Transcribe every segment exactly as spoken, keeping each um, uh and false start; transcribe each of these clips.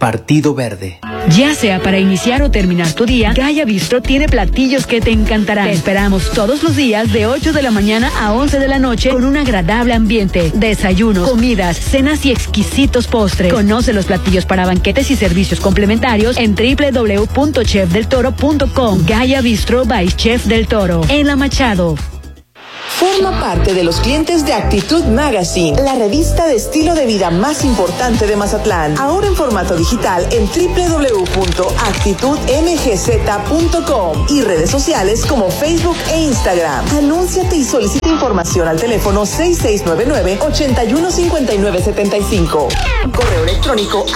Partido Verde. Ya sea para iniciar o terminar tu día, Gaia Bistro tiene platillos que te encantarán. Te esperamos todos los días de ocho de la mañana a once de la noche con un agradable ambiente, desayunos, comidas, cenas y exquisitos postres. Conoce los platillos para banquetes y servicios complementarios en doble u doble u doble u punto chef del toro punto com. Gaia Bistro by Chef del Toro, en La Machado. Forma parte de los clientes de Actitud Magazine, la revista de estilo de vida más importante de Mazatlán. Ahora en formato digital en doble u doble u doble u punto actitud m g z punto com y redes sociales como Facebook e Instagram. Anúnciate y solicita información al teléfono seis seis nueve nueve, ocho uno cinco nueve siete cinco. Correo electrónico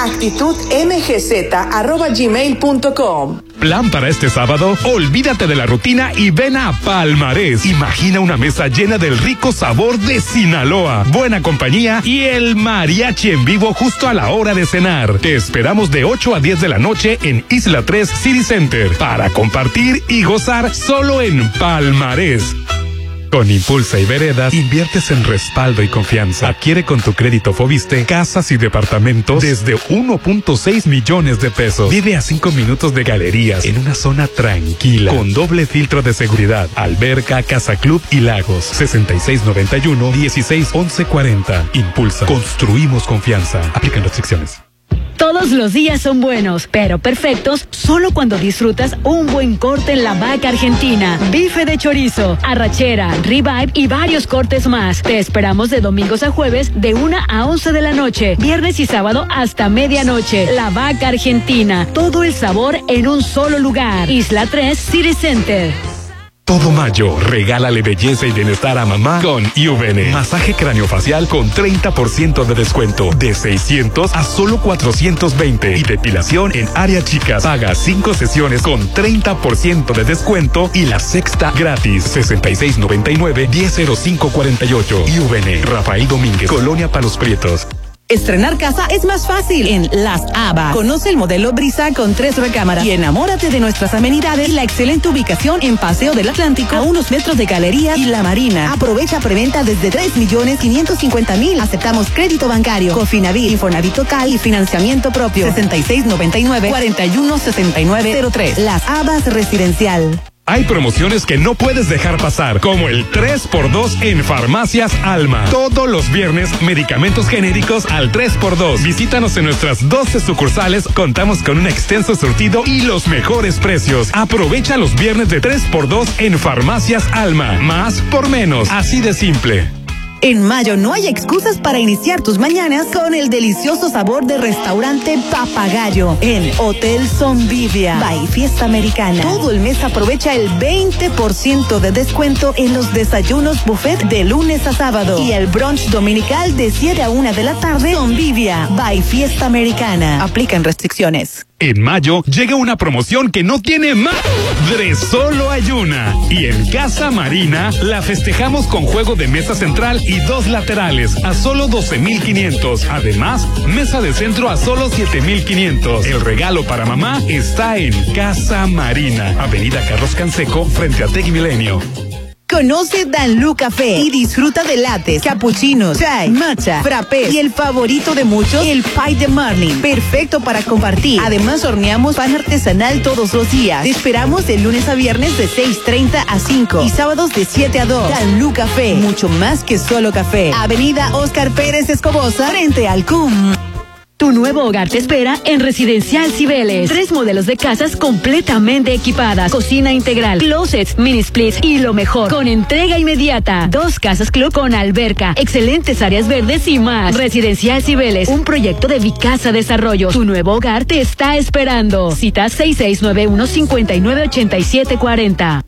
actitudmgz arroba gmail punto com. Plan para este sábado, olvídate de la rutina y ven a Palmarés. Imagina una mesa llena del rico sabor de Sinaloa, buena compañía y el mariachi en vivo justo a la hora de cenar. Te esperamos de ocho a diez de la noche en Isla tres City Center para compartir y gozar solo en Palmarés. Con Impulsa y Veredas, inviertes en respaldo y confianza. Adquiere con tu crédito Foviste casas y departamentos desde uno punto seis millones de pesos. Vive a cinco minutos de galerías en una zona tranquila, con doble filtro de seguridad, alberca, casa club y lagos. sesenta y seis noventa y uno, dieciséis once cuarenta. Impulsa. Construimos confianza. Aplican restricciones. Todos los días son buenos, pero perfectos solo cuando disfrutas un buen corte en La Vaca Argentina. Bife de chorizo, arrachera, ribeye y varios cortes más. Te esperamos de domingos a jueves de una a once de la noche, viernes y sábado hasta medianoche. La Vaca Argentina, todo el sabor en un solo lugar. Isla tres City Center. Todo mayo, regálale belleza y bienestar a mamá con U V N. Masaje craniofacial con treinta por ciento de descuento. De seiscientos a solo cuatrocientos veinte. Y depilación en área chicas. Paga cinco sesiones con treinta por ciento de descuento y la sexta gratis. sesenta y seis noventa y nueve, diez cero cinco cuarenta y ocho. U V N. Rafael Domínguez. Colonia Palos Prietos. Estrenar casa es más fácil en Las Habas. Conoce el modelo Brisa con tres recámaras y enamórate de nuestras amenidades y la excelente ubicación en Paseo del Atlántico, a unos metros de Galerías y La Marina. Aprovecha preventa desde tres millones quinientos cincuenta mil. Aceptamos crédito bancario, Cofinavit, Infonavit total y financiamiento propio. sesenta y seis noventa y nueve, cuarenta y uno sesenta y nueve cero tres. Las Habas Residencial. Hay promociones que no puedes dejar pasar, como el tres por dos en Farmacias Alma. Todos los viernes, medicamentos genéricos al tres por dos. Visítanos en nuestras doce sucursales. Contamos con un extenso surtido y los mejores precios. Aprovecha los viernes de tres por dos en Farmacias Alma. Más por menos. Así de simple. En mayo no hay excusas para iniciar tus mañanas con el delicioso sabor de restaurante Papagayo en Hotel Zonvivia by Fiesta Americana. Todo el mes aprovecha el veinte por ciento de descuento en los desayunos buffet de lunes a sábado y el brunch dominical de siete a una de la tarde. Zonvivia by Fiesta Americana. Aplican restricciones. En mayo llega una promoción que no tiene madre, solo hay una. Y en Casa Marina la festejamos con juego de mesa central y dos laterales a solo doce mil quinientos. Además, mesa de centro a solo siete mil quinientos. El regalo para mamá está en Casa Marina, Avenida Carlos Canseco, frente a Tec Milenio. Conoce Danlú Café y disfruta de lattes, cappuccinos, chai, matcha, frappé y el favorito de muchos, el pie de Marlin. Perfecto para compartir. Además, horneamos pan artesanal todos los días. Te esperamos de lunes a viernes de seis treinta a cinco y sábados de siete a dos. Danlú Café, mucho más que solo café. Avenida Óscar Pérez Escobosa, frente al C U M. Tu nuevo hogar te espera en Residencial Cibeles. Tres modelos de casas completamente equipadas. Cocina integral, closets, mini splits y lo mejor, con entrega inmediata. Dos casas club con alberca, excelentes áreas verdes y más. Residencial Cibeles, un proyecto de Vicasa Desarrollo. Tu nuevo hogar te está esperando. Cita seis seis nueve uno, cinco nueve ocho siete cuatro cero.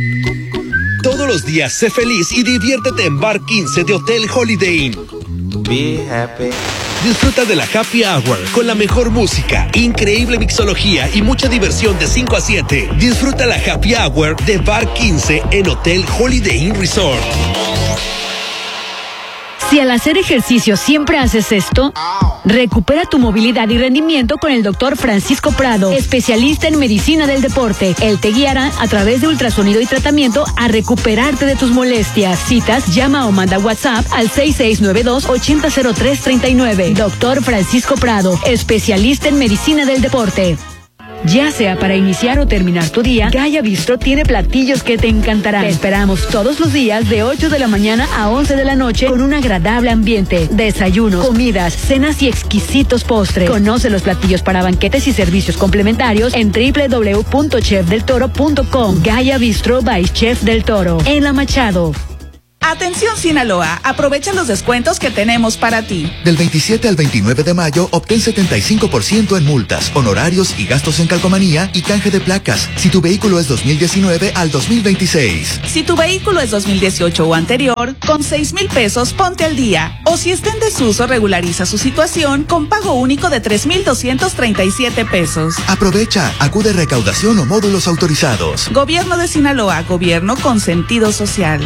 Todos los días sé feliz y diviértete en Bar quince de Hotel Holiday Inn. Be happy. Disfruta de la Happy Hour con la mejor música, increíble mixología y mucha diversión de cinco a siete. Disfruta la Happy Hour de Bar quince en Hotel Holiday Inn Resort. Si al hacer ejercicio siempre haces esto, Recupera tu movilidad y rendimiento con el doctor Francisco Prado, especialista en medicina del deporte. Él te guiará a través de ultrasonido y tratamiento a recuperarte de tus molestias. Citas, llama o manda WhatsApp al seis seis nueve dos, ocho cero cero tres tres nueve. Doctor Francisco Prado, especialista en medicina del deporte. Ya sea para iniciar o terminar tu día, Gaia Bistro tiene platillos que te encantarán. Te esperamos todos los días de ocho de la mañana a once de la noche con un agradable ambiente, desayunos, comidas, cenas y exquisitos postres. Conoce los platillos para banquetes y servicios complementarios en doble u doble u doble u punto chef del toro punto com. Gaia Bistro by Chef del Toro, en La Machado. Atención Sinaloa, aprovecha los descuentos que tenemos para ti. Del veintisiete al veintinueve de mayo, obtén setenta y cinco por ciento en multas, honorarios y gastos en calcomanía y canje de placas, si tu vehículo es dos mil diecinueve al dos mil veintiséis. Si tu vehículo es dos mil dieciocho o anterior, con seis mil pesos ponte al día. O si está en desuso, regulariza su situación con pago único de tres mil doscientos treinta y siete pesos. Aprovecha, acude a recaudación o módulos autorizados. Gobierno de Sinaloa, gobierno con sentido social.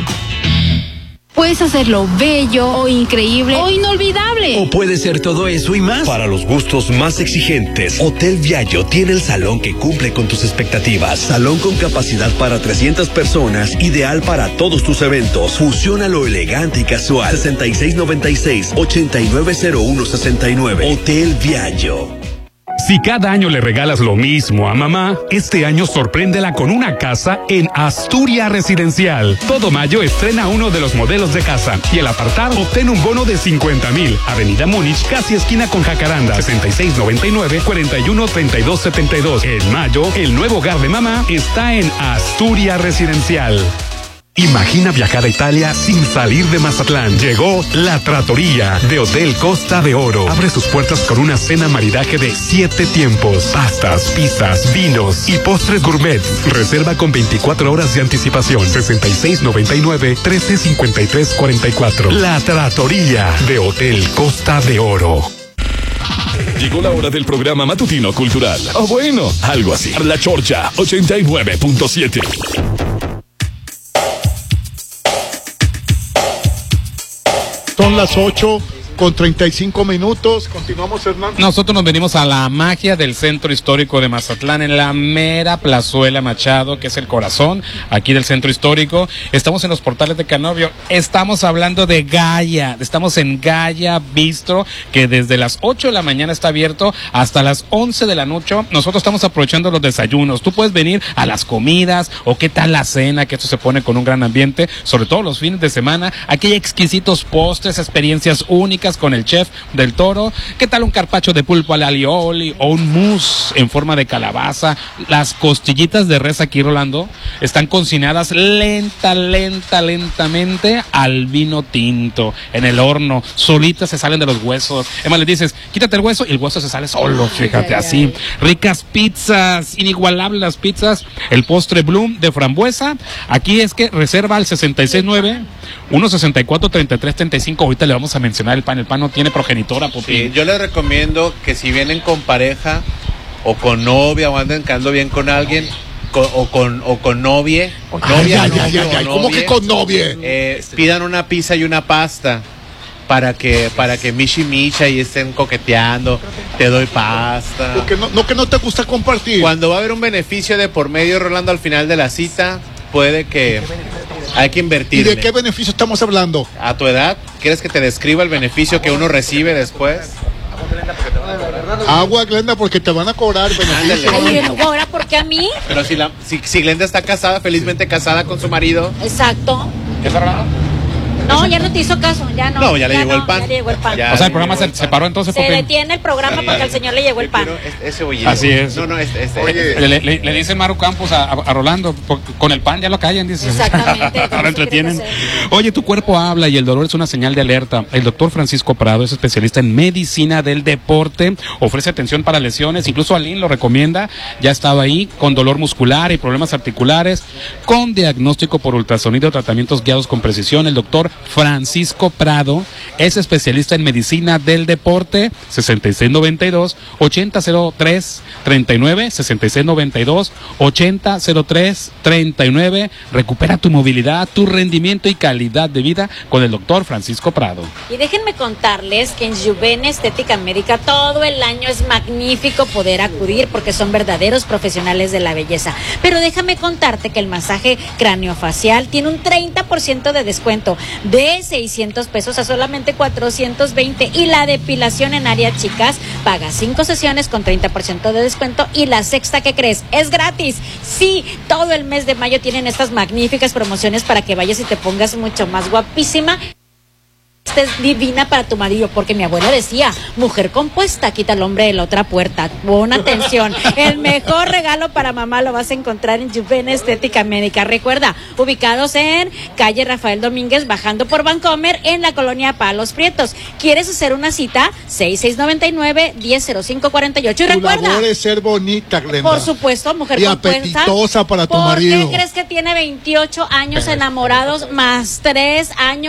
Puedes hacerlo bello o increíble o inolvidable. O puede ser todo eso y más. Para los gustos más exigentes, Hotel Viallo tiene el salón que cumple con tus expectativas. Salón con capacidad para trescientas personas, ideal para todos tus eventos. Fusiona lo elegante y casual. sesenta y seis noventa y seis, ochenta y nueve cero uno sesenta y nueve. Hotel Viallo. Si cada año le regalas lo mismo a mamá, este año sorpréndela con una casa en Asturia Residencial. Todo mayo estrena uno de los modelos de casa y al apartar obtén un bono de cincuenta mil. Avenida Múnich, casi esquina con Jacaranda, sesenta y seis noventa y nueve, cuarenta y uno treinta y dos setenta y dos. En mayo, el nuevo hogar de mamá está en Asturia Residencial. Imagina viajar a Italia sin salir de Mazatlán. Llegó La Trattoria de Hotel Costa de Oro. Abre sus puertas con una cena maridaje de siete tiempos, pastas, pizzas, vinos y postres gourmet. Reserva con veinticuatro horas de anticipación. sesenta y seis noventa y nueve, trece cincuenta y tres cuarenta y cuatro. La Trattoria de Hotel Costa de Oro. Llegó la hora del programa matutino cultural. O bueno, algo así. La Chorcha ochenta y nueve punto siete. Son las ocho con treinta y cinco minutos. Continuamos, Hernán. Nosotros nos venimos a la magia del Centro Histórico de Mazatlán, en la mera Plazuela Machado, que es el corazón aquí del Centro Histórico. Estamos en los portales de Canovio. Estamos hablando de Gaia. Estamos en Gaia Bistro, que desde las ocho de la mañana está abierto hasta las once de la noche. Nosotros estamos aprovechando los desayunos. Tú puedes venir a las comidas o qué tal la cena, que esto se pone con un gran ambiente, sobre todo los fines de semana. Aquí hay exquisitos postres, experiencias únicas con el chef del Toro. ¿Qué tal un carpaccio de pulpo al alioli o un mousse en forma de calabaza? Las costillitas de res aquí, Rolando, están cocinadas lenta, lenta, lentamente al vino tinto, en el horno. Solitas se salen de los huesos. Además le dices, quítate el hueso y el hueso se sale solo, fíjate, así. Ricas pizzas, inigualables las pizzas. El postre Bloom de frambuesa. Aquí es que reserva al sesenta y seis nueve, uno sesenta y cuatro, treinta y tres treinta y cinco. Ahorita le vamos a mencionar el pan. El pan no tiene progenitora, Pupi. Sí, yo les recomiendo que si vienen con pareja o con novia o andan quedando bien con alguien con, o con o con novie, novia, ay, novio, ay, ay, ay, o ¿cómo novie, que con novie? Eh, pidan una pizza y una pasta para que para que Michi Micha y estén coqueteando. Te doy pasta. Porque no, no que no te gusta compartir. Cuando va a haber un beneficio de por medio, Rolando, al final de la cita, puede que hay que invertir. ¿Y de qué beneficio estamos hablando? A tu edad, ¿quieres que te describa el beneficio que uno recibe después? Agua, Glenda, porque te van a cobrar beneficio. Ay, ¿no cobra porque a mí? Pero si, la, si, si Glenda está casada, felizmente casada con su marido. Exacto. ¿Qué está hablando? No, ya no te hizo caso, ya no. No, ya le llegó no, el pan. Ya le llegó el pan. Ya o sea, el programa se, se paró entonces. Se porque... detiene el programa Sí. porque al señor le llegó el pan. Ese oye, Así es. No, no, este, este, Oye, Le, le, le dice Maru Campos a, a, a Rolando, por- con el pan ya lo callan, dice. Exactamente. Ahora entretienen. Oye, tu cuerpo habla y el dolor es una señal de alerta. El doctor Francisco Prado es especialista en medicina del deporte, ofrece atención para lesiones, incluso Aline lo recomienda, ya estaba ahí, con dolor muscular y problemas articulares, con diagnóstico por ultrasonido, tratamientos guiados con precisión. El doctor Francisco Prado. Es especialista en medicina del deporte. sesenta y seis noventa y dos, ochenta cero tres treinta y nueve, sesenta y seis noventa y dos, ochenta cero tres treinta y nueve. Recupera tu movilidad, tu rendimiento y calidad de vida con el doctor Francisco Prado. Y déjenme contarles que en Juvene Estética Médica todo el año es magnífico poder acudir porque son verdaderos profesionales de la belleza. Pero déjame contarte que el masaje craniofacial tiene un treinta por ciento de descuento, de seiscientos pesos a solamente cuatrocientos veinte, y la depilación en área chicas paga cinco sesiones con treinta por ciento de descuento, y la sexta, ¿qué crees? Es gratis. Sí, todo el mes de mayo tienen estas magníficas promociones para que vayas y te pongas mucho más guapísima. Esta es divina para tu marido, porque mi abuela decía, mujer compuesta quita al hombre de la otra puerta. Pon atención, el mejor regalo para mamá lo vas a encontrar en Juvene Estética Médica. Recuerda, ubicados en calle Rafael Domínguez, bajando por Vancomer, en la colonia Palos Prietos. ¿Quieres hacer una cita? seis seis nueve nueve, diez cero cinco cuarenta y ocho. Y tu recuerda, labor es ser bonita, Glenda. por supuesto, mujer y compuesta. apetitosa para tu ¿Por marido. qué crees que tiene veintiocho años enamorados más tres años?